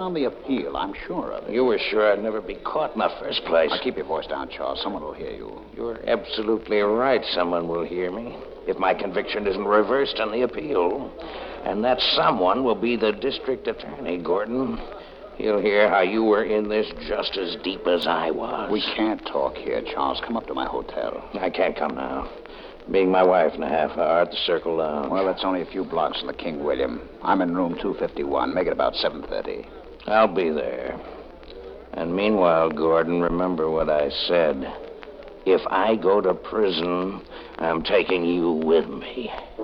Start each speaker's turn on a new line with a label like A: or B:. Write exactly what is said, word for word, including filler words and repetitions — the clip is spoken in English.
A: on the appeal. I'm sure of it.
B: You were sure I'd never be caught in the first place.
A: Now, keep your voice down, Charles. Someone will hear you.
B: You're absolutely right. Someone will hear me if my conviction isn't reversed on the appeal. And that someone will be the district attorney, Gordon. He'll hear how you were in this just as deep as I was.
A: We can't talk here, Charles. Come up to my hotel.
B: I can't come now. Meeting my wife in a half hour at the Circle Lounge.
A: Well, that's only a few blocks from the King William. I'm in room two fifty-one. Make it about seven thirty.
B: I'll be there. And meanwhile, Gordon, remember what I said. If I go to prison, I'm taking you with me.